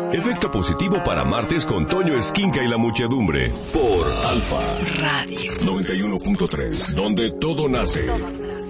Efecto positivo para martes con Toño Esquinca y la muchedumbre. Por Alfa Radio 91.3, donde todo nace.